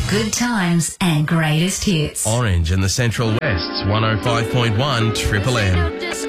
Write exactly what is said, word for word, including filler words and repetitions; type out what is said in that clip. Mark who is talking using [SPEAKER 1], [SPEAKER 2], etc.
[SPEAKER 1] good times and greatest hits.
[SPEAKER 2] Orange and the Central West's one oh five point one Triple M.